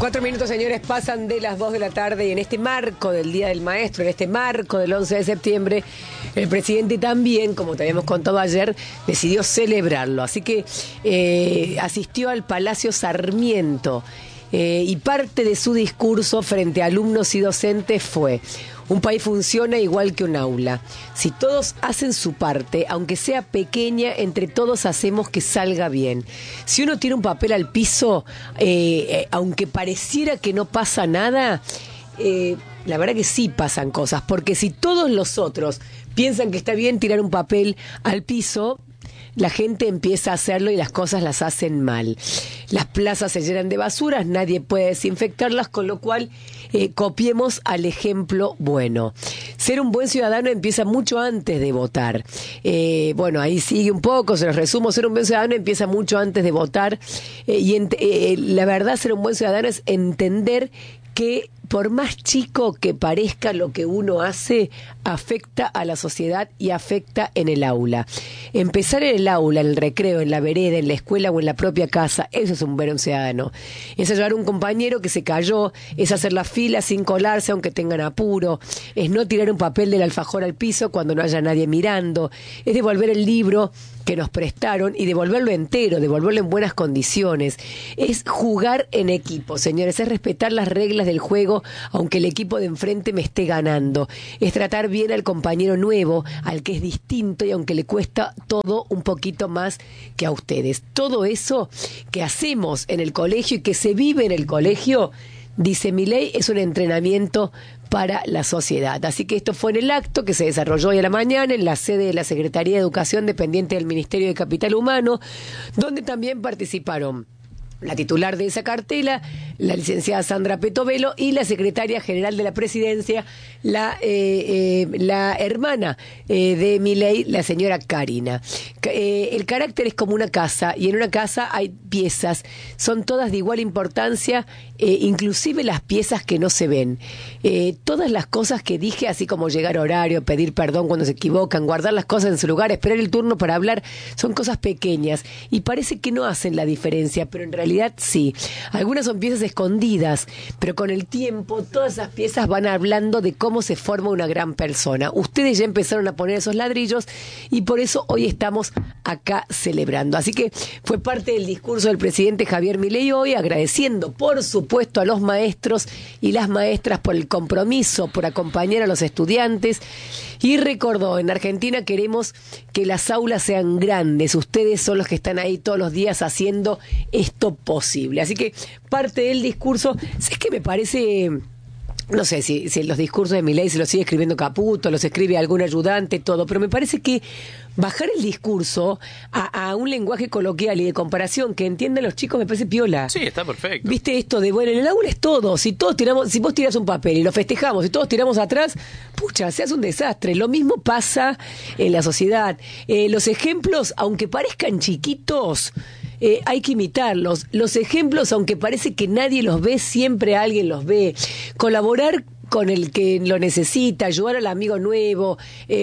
4 minutos, señores, pasan de las 2 de la tarde y en este marco del Día del Maestro, en este marco del 11 de septiembre, el presidente también, como te habíamos contado ayer, decidió celebrarlo. Así que asistió al Palacio Sarmiento y parte de su discurso frente a alumnos y docentes fue: un país funciona igual que un aula. Si todos hacen su parte, aunque sea pequeña, entre todos hacemos que salga bien. Si uno tira un papel al piso, aunque pareciera que no pasa nada, la verdad que sí pasan cosas. Porque si todos los otros piensan que está bien tirar un papel al piso, la gente empieza a hacerlo y las cosas las hacen mal. Las plazas se llenan de basuras, nadie puede desinfectarlas, con lo cual copiemos al ejemplo bueno. Ser un buen ciudadano empieza mucho antes de votar. Bueno, ahí sigue un poco, se los resumo. Ser un buen ciudadano empieza mucho antes de votar. La verdad, ser un buen ciudadano es entender que por más chico que parezca lo que uno hace, afecta a la sociedad y afecta en el aula. Empezar en el aula, en el recreo, en la vereda, en la escuela o en la propia casa, eso es un buen ciudadano. Es ayudar a un compañero que se cayó, es hacer la fila sin colarse aunque tengan apuro, es no tirar un papel del alfajor al piso cuando no haya nadie mirando, es devolver el libro que nos prestaron y devolverlo entero, devolverlo en buenas condiciones. Es jugar en equipo, señores, es respetar las reglas del juego aunque el equipo de enfrente me esté ganando. Es tratar bien al compañero nuevo, al que es distinto y aunque le cuesta todo un poquito más que a ustedes. Todo eso que hacemos en el colegio y que se vive en el colegio, dice Milei, es un entrenamiento para la sociedad. Así que esto fue en el acto que se desarrolló hoy a la mañana en la sede de la Secretaría de Educación dependiente del Ministerio de Capital Humano, donde también participaron la titular de esa cartela, la licenciada Sandra Petovelo, y la secretaria general de la Presidencia, la hermana de Milei, la señora Karina. El carácter es como una casa, y en una casa hay piezas, son todas de igual importancia, inclusive las piezas que no se ven. Todas las cosas que dije, así como llegar a horario, pedir perdón cuando se equivocan, guardar las cosas en su lugar, esperar el turno para hablar, son cosas pequeñas, y parece que no hacen la diferencia, pero en realidad sí. Algunas son piezas escondidas, pero con el tiempo todas esas piezas van hablando de cómo se forma una gran persona. Ustedes ya empezaron a poner esos ladrillos y por eso hoy estamos acá celebrando. Así que fue parte del discurso del presidente Javier Milei hoy, agradeciendo por supuesto a los maestros y las maestras por el compromiso, por acompañar a los estudiantes, y recordó: en Argentina queremos que las aulas sean grandes, ustedes son los que están ahí todos los días haciendo esto posible. Así que parte del discurso, es que me parece, no sé si los discursos de Milei se los sigue escribiendo Caputo, los escribe algún ayudante, todo, pero me parece que bajar el discurso a un lenguaje coloquial y de comparación que entiendan los chicos me parece piola. Sí, está perfecto. Viste esto de, bueno, en el aula es todo, si vos tirás un papel y lo festejamos y todos tiramos atrás, pucha, se hace un desastre. Lo mismo pasa en la sociedad. Los ejemplos, aunque parezcan chiquitos, hay que imitarlos. Los ejemplos, aunque parece que nadie los ve, siempre alguien los ve. Colaborar con el que lo necesita, ayudar al amigo nuevo,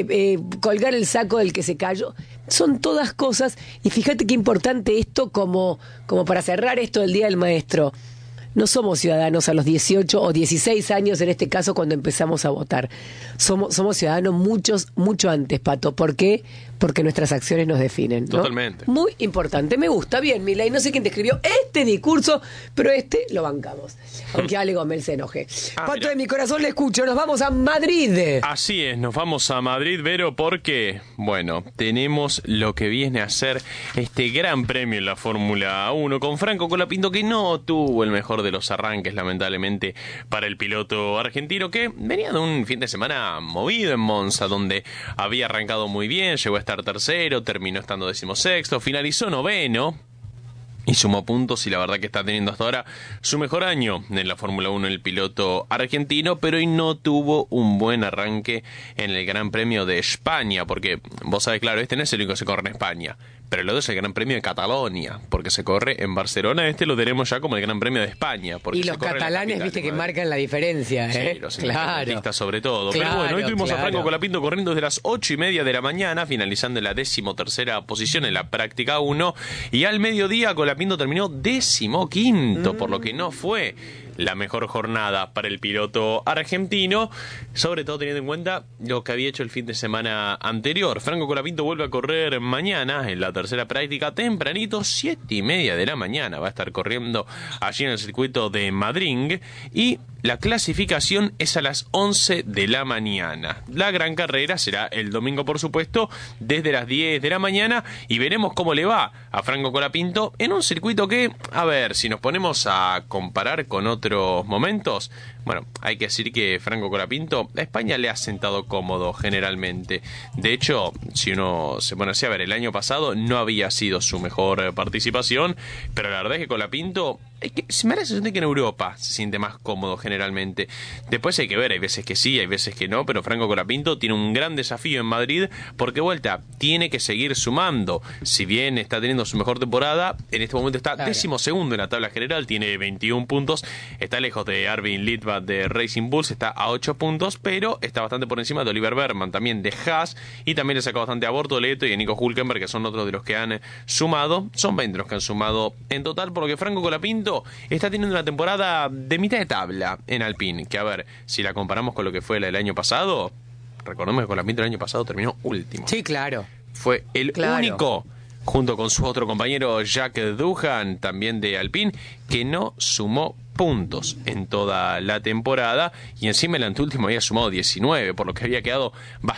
colgar el saco del que se cayó, son todas cosas. Y fíjate qué importante esto como para cerrar esto del Día del Maestro. No somos ciudadanos a los 18 o 16 años, en este caso, cuando empezamos a votar. Somos ciudadanos mucho antes, Pato. ¿Por qué? Porque nuestras acciones nos definen, ¿no? Totalmente. Muy importante. Me gusta. Bien, Milei. No sé quién te escribió este discurso, pero lo bancamos. Aunque Ale Gómez se enoje. Pato, mira, de mi corazón le escucho. Nos vamos a Madrid. Así es, nos vamos a Madrid, Vero, porque, bueno, tenemos lo que viene a ser este gran premio en la Fórmula 1 con Franco Colapinto, que no tuvo el mejor de los arranques, lamentablemente, para el piloto argentino, que venía de un fin de semana movido en Monza, donde había arrancado muy bien, llegó a estar tercero, terminó estando 16º, finalizó 9º y sumó puntos, y la verdad que está teniendo hasta ahora su mejor año en la Fórmula 1 el piloto argentino, pero hoy no tuvo un buen arranque en el Gran Premio de España, porque vos sabés, claro, este no es el único que se corre en España, pero el otro es el Gran Premio de Cataluña, porque se corre en Barcelona. Este lo tenemos ya como el Gran Premio de España. Porque y los catalanes, viste, que marcan la diferencia, ¿eh? Sí, los independentistas sobre todo. Claro, pero bueno, hoy tuvimos claro a Franco Colapinto corriendo desde las 8:30 de la mañana, finalizando en la 13ª posición en la práctica 1, y al mediodía Colapinto terminó 15º, por lo que no fue la mejor jornada para el piloto argentino, sobre todo teniendo en cuenta lo que había hecho el fin de semana anterior. Franco Colapinto vuelve a correr mañana en la tercera práctica, tempranito, 7:30 de la mañana. Va a estar corriendo allí en el circuito de Madrid y la clasificación es a las 11 de la mañana. La gran carrera será el domingo, por supuesto, desde las 10 de la mañana, y veremos cómo le va a Franco Colapinto en un circuito que, a ver, si nos ponemos a comparar con otros momentos, bueno, hay que decir que Franco Colapinto a España le ha sentado cómodo generalmente. De hecho, si uno se pone así a ver, el año pasado no había sido su mejor participación, pero la verdad es que Colapinto, es que me da la sensación de que en Europa se siente más cómodo generalmente. Después hay que ver, hay veces que sí, hay veces que no, pero Franco Colapinto tiene un gran desafío en Madrid porque, vuelta, tiene que seguir sumando. Si bien está teniendo su mejor temporada, en este momento está 12º en la tabla general, tiene 21 puntos, está lejos de Arvin Litvak de Racing Bulls, está a 8 puntos, pero está bastante por encima de Oliver Bergman, también de Haas, y también le sacó bastante a Bortoleto y a Nico Hülkenberg, que son otros de los que han sumado. Son 20 los que han sumado en total, por lo que Franco Colapinto está teniendo una temporada de mitad de tabla en Alpine, que a ver, si la comparamos con lo que fue la del año pasado, recordemos que Colapinto el año pasado terminó último. Sí, claro. Fue el único, junto con su otro compañero Jacques Doohan, también de Alpine, que no sumó puntos en toda la temporada, y encima el anteúltimo había sumado 19, por lo que había quedado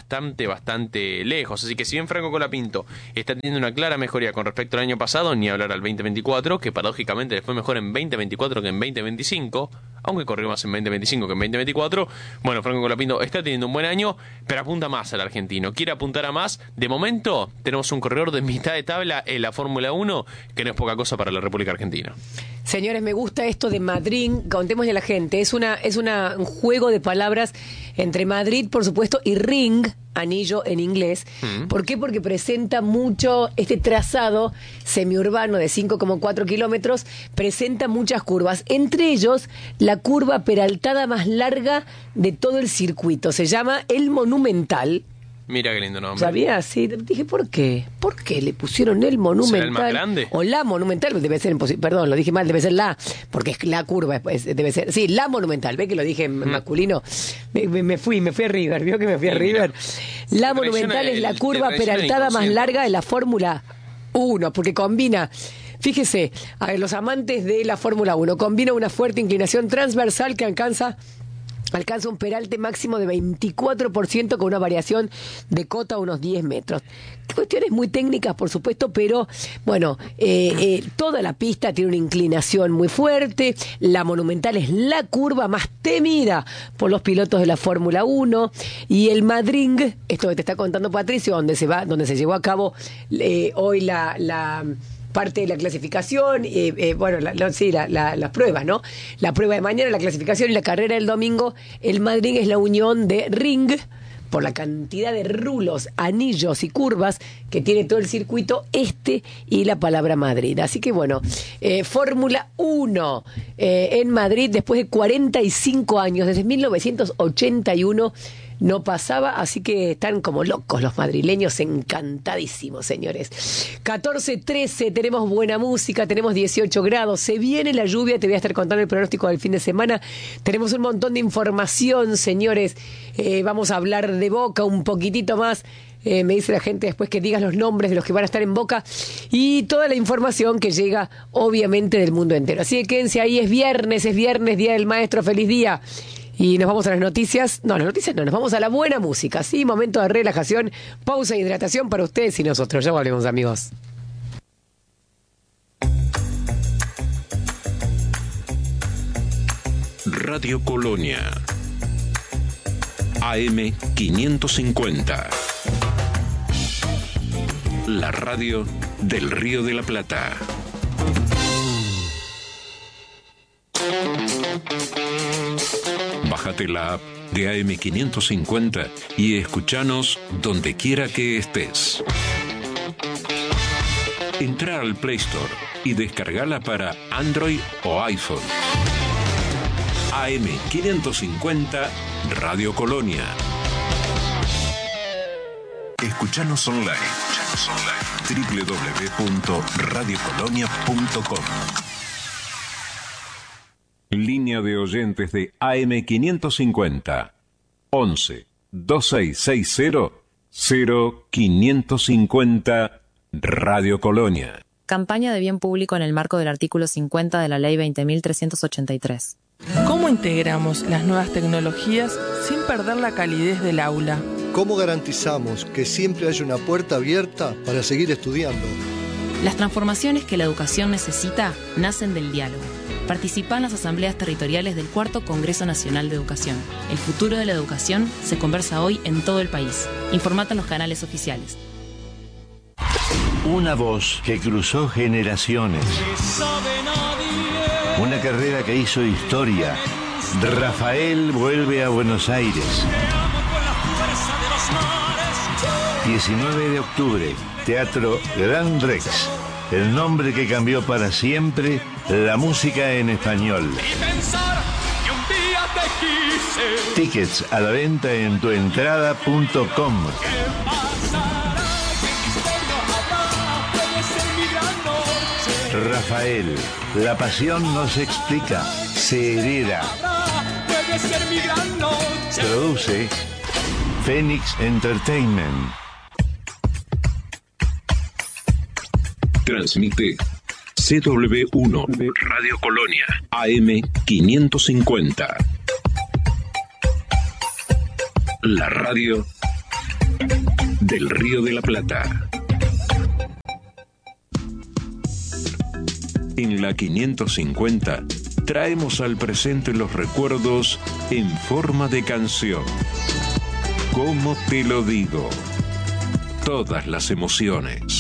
bastante lejos. Así que si bien Franco Colapinto está teniendo una clara mejoría con respecto al año pasado, ni hablar al 2024, que paradójicamente le fue mejor en 2024 que en 2025, aunque corrió más en 2025 que en 2024, bueno, Franco Colapinto está teniendo un buen año, pero apunta más al argentino, quiere apuntar a más. De momento tenemos un corredor de mitad de tabla en la Fórmula 1, que no es poca cosa para la República Argentina. Señores, me gusta esto de Madrid, contémosle a la gente, es un juego de palabras entre Madrid, por supuesto, y ring, anillo en inglés. ¿Por qué? Porque presenta mucho este trazado semiurbano de 5,4 kilómetros, presenta muchas curvas, entre ellos la curva peraltada más larga de todo el circuito, se llama el Monumental. Mira qué lindo nombre. ¿Sabías? Sí, dije, ¿por qué? ¿Por qué le pusieron el Monumental? ¿Será el más grande? O la Monumental, debe ser, perdón, lo dije mal, debe ser la, porque es la curva, debe ser, sí, la Monumental, ¿ve que lo dije en masculino? Me fui a River, ¿vio que me fui a River? La Monumental es la curva peraltada más larga de la Fórmula 1, porque combina... Fíjese, a ver, los amantes de la Fórmula 1, combina una fuerte inclinación transversal que alcanza un peralte máximo de 24% con una variación de cota a unos 10 metros. Cuestiones muy técnicas, por supuesto, pero bueno, toda la pista tiene una inclinación muy fuerte. La Monumental es la curva más temida por los pilotos de la Fórmula 1. Y el Madrid, esto que te está contando Patricio, donde se llevó a cabo hoy la parte de la clasificación, las pruebas, ¿no? La prueba de mañana, la clasificación y la carrera del domingo. El Madrid es la unión de ring, por la cantidad de rulos, anillos y curvas que tiene todo el circuito, y la palabra Madrid. Así que bueno, Fórmula 1 en Madrid, después de 45 años, desde 1981, no pasaba, así que están como locos los madrileños, encantadísimos, señores. 14:13, tenemos buena música, tenemos 18 grados, se viene la lluvia, te voy a estar contando el pronóstico del fin de semana, tenemos un montón de información, señores, vamos a hablar de Boca un poquitito más. Me dice la gente después que digas los nombres de los que van a estar en Boca y toda la información que llega obviamente del mundo entero. Así que quédense ahí, es viernes, Día del Maestro, feliz día. Y nos vamos a las noticias. No, nos vamos a la buena música. Sí, momento de relajación, pausa e hidratación para ustedes y nosotros. Ya volvemos, amigos. Radio Colonia. AM 550. La radio del Río de la Plata. Bájate la app de AM550 y escúchanos donde quiera que estés. Entra al Play Store y descargala para Android o iPhone. AM550 Radio Colonia. Escuchanos online. www.radiocolonia.com. línea de oyentes de AM550. 11 2660 0550 Radio Colonia. Campaña de bien público en el marco del artículo 50 de la Ley 20.383. ¿Cómo integramos las nuevas tecnologías sin perder la calidez del aula? ¿Cómo garantizamos que siempre haya una puerta abierta para seguir estudiando? Las transformaciones que la educación necesita nacen del diálogo. Participa en las asambleas territoriales del Cuarto Congreso Nacional de Educación. El futuro de la educación se conversa hoy en todo el país. Informate en los canales oficiales. Una voz que cruzó generaciones. Una carrera que hizo historia. Rafael vuelve a Buenos Aires. 19 de octubre, Teatro Gran Rex. El nombre que cambió para siempre la música en español. Tickets a la venta en tuentrada.com. Rafael, la pasión no se explica, se hereda. Produce Phoenix Entertainment. Transmite CW1 Radio Colonia AM550. La radio del Río de la Plata. En la 550 traemos al presente los recuerdos en forma de canción. ¿Cómo te lo digo? Todas las emociones.